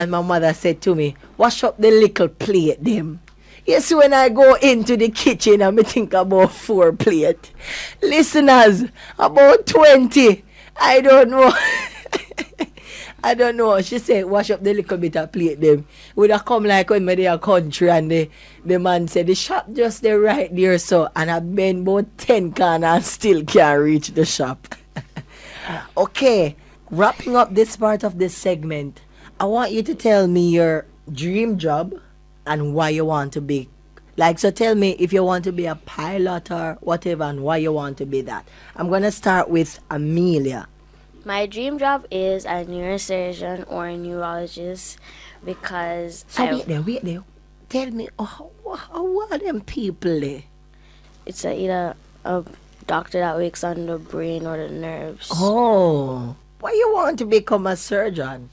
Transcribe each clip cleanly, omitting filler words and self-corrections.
And my mother said to me, wash up the little plate them. Yes, when I go into the kitchen, I think about 4 plate. Listeners, about 20. I don't know. I don't know. She said, wash up the little bit of plate them. Would have come like when they are country and the man said, the shop just there right there, so. And I been about 10 can and still can't reach the shop. Okay, wrapping up this part of this segment, I want you to tell me your dream job and why you want to be. Like, so tell me if you want to be a pilot or whatever and why you want to be that. I'm going to start with Amelia. My dream job is a neurosurgeon or a neurologist because So wait there. Tell me, how are them people there? it's either a doctor that works on the brain or the nerves. Oh, why you want to become a surgeon?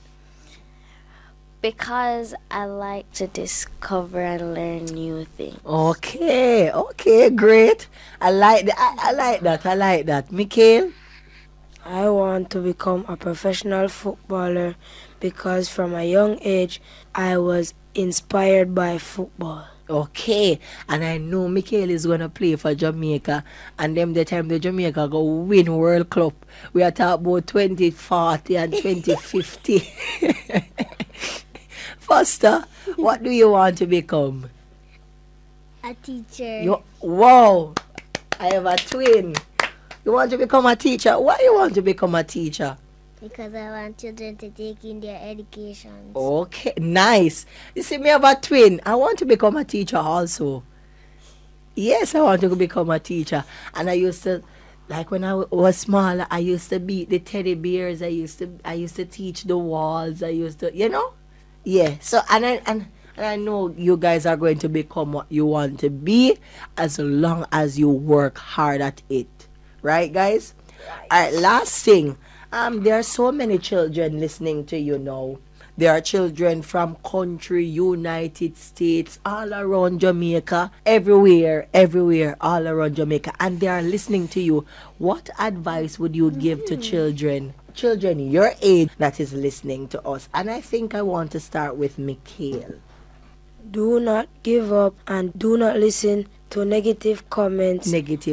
Because I like to discover and learn new things. Okay, great. I like that. I like that. Mikhail? I want to become a professional footballer because from a young age I was inspired by football. Okay, and I know Mikhail is going to play for Jamaica, and them the time the Jamaica go win World Cup, we are talking about 2040 and 2050. Foster, what do you want to become? A teacher. Wow, I have a twin. You want to become a teacher? Why you want to become a teacher? Because I want children to take in their education. Okay, nice. You see, me have a twin. I want to become a teacher also. Yes, I want to become a teacher. And I used to, like when I was small, I used to beat the teddy bears. I used to teach the walls. I used to, yeah. So and I know you guys are going to become what you want to be as long as you work hard at it. Right, guys? Right. All right, last thing. There are so many children listening to you now. There are children from country, United States, all around Jamaica, everywhere, all around Jamaica. And they are listening to you. What advice would you give to children your age that is listening to us? And I think I want to start with Mikhail. Do not give up and do not listen to negative comments.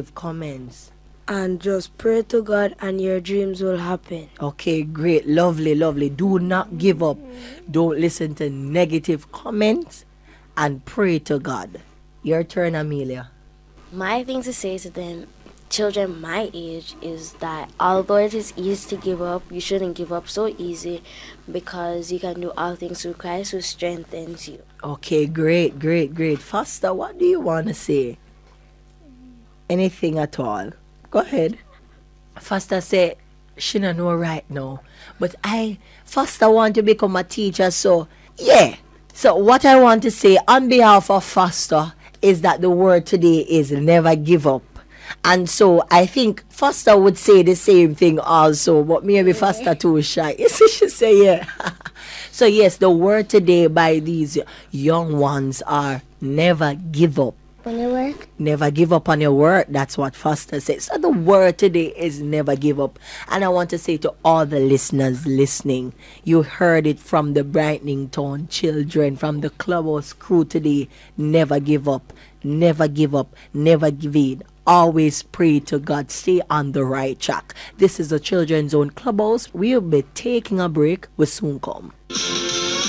And just pray to God and your dreams will happen. Okay, great. Lovely. Do not give up. Don't listen to negative comments and pray to God. Your turn, Amelia. My thing to say to them, children my age, is that although it is easy to give up, you shouldn't give up so easy because you can do all things through Christ who strengthens you. Okay, great. Foster, what do you want to say? Anything at all? Go ahead. Foster say she don't know right now. But Foster want to become a teacher, so yeah. So what I want to say on behalf of Foster is that the word today is never give up. And so I think Foster would say the same thing also, but maybe Foster too shy. You see, she say yeah. So yes, the word today by these young ones are never give up. On your work? Never give up on your work. That's what Foster says. So the word today is never give up. And I want to say to all the listeners listening, you heard it from the Brightening Town children, from the Clubhouse crew today. Never give up. Never give up. Never give in. Always pray to God. Stay on the right track. This is the Children's Zone Clubhouse. We'll be taking a break. We'll soon come.